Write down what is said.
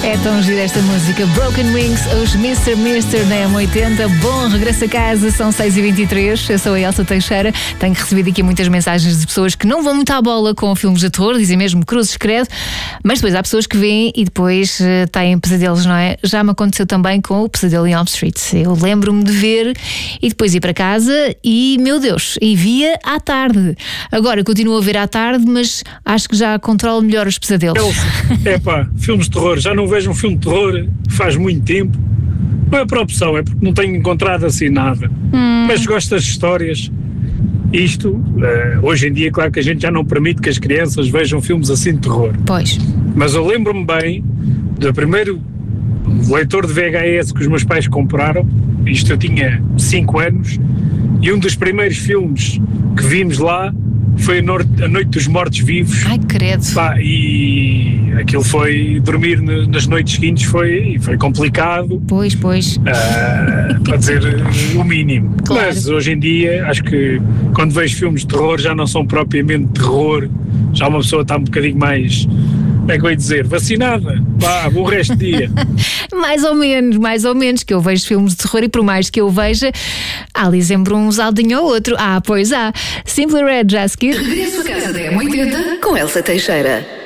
É tão gira esta música. Broken Wings, os Mr. Mister na M80. Bom regresso a casa, são 6h23. Eu sou a Elsa Teixeira. Tenho recebido aqui muitas mensagens de pessoas que não vão muito à bola com filmes de terror, dizem mesmo cruzes credo, mas depois há pessoas que veem e depois têm pesadelos, não é? Já me aconteceu também com o Pesadelo em Elm Street. Eu lembro-me de ver e depois ir para casa e, meu Deus, e via à tarde. Agora continuo a ver à tarde, mas acho que já controlo melhor os pesadelos. Filmes de terror, já não vejo um filme de terror faz muito tempo. Não é por opção, é porque não tenho encontrado assim nada. Mas gosto das histórias. Isto, hoje em dia, claro que a gente já não permite que as crianças vejam filmes assim de terror. Pois. Mas eu lembro-me bem do primeiro leitor de VHS que os meus pais compraram. Isto eu tinha 5 anos. E um dos primeiros filmes que vimos lá foi A Noite dos Mortos-Vivos. Ai, credo. E aquilo foi, dormir nas noites seguintes foi complicado. Pois. Para dizer o mínimo. Claro. Mas hoje em dia, acho que quando vejo filmes de terror já não são propriamente terror. Já uma pessoa está um bocadinho mais, como é que eu ia dizer, vacinada. Bom resto de dia. mais ou menos, que eu vejo filmes de terror e por mais que eu veja, há ali sempre um saldinho ou outro. Pois há. Simply Red, já a seguir. Regresso a casa da M80 com Elsa Teixeira.